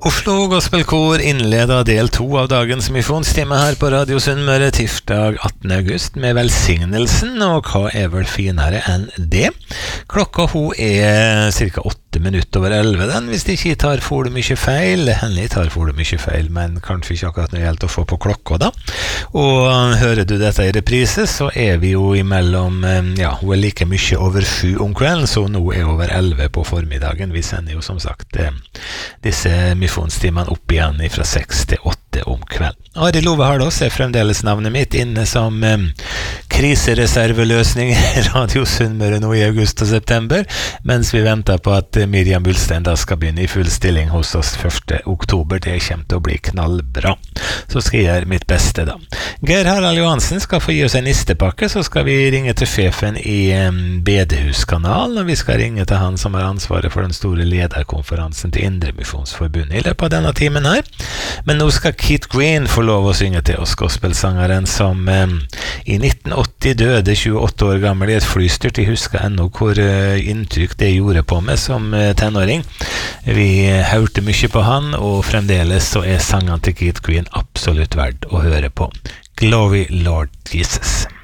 Oslo Gospelkor innleder del 2 av dagens misjonstime her på Radio Sunnmøre tirsdag 18. august med velsignelsen, og hva er vel finere enn det? Klokka hun er cirka 8 minutter over 11 den, hvis de ikke tar for det mye feil. Hennig tar for det mye feil, men kanskje ikke akkurat når det gjelder å få på klokka da. Og hører du dette i reprise, så er vi jo imellom, ja, hun er like mye over 7 om kvelden, så nå er over 11 på formiddagen. Vi sender jo som sagt disse misjonsstimene opp igjen fra 6 til 8 om kvelden. Ari Love Hardås er fremdeles navnet mitt inne som krisereserveløsning i Radio Sunnmøre nå i august og september, mens vi venter på at Miriam Bulstein da skal begynne i full stilling hos oss 1. oktober. Det kommer til å bli knallbra. Så skal jeg gjøre mitt beste da. Geir Harald Johansen skal få gi oss en nistepakke, så skal vi ringe til sjefen i Bedehuskanalen, og vi skal ringe til han som har ansvaret for den store lederkonferansen til Indremisjonsforbundet i løpet av denne timen her. Men nå skal Keith Green få lov å synge til oss, gospelsangeren som i 1980 døde 28 år gammel i et flystyrt. Jeg husker ennå hvor inntrykk det gjorde på meg som tenåring. Vi hørte mye på han, og fremdeles så er sangene til Keith Green absolutt verdt å høre på. Glory Lord Jesus.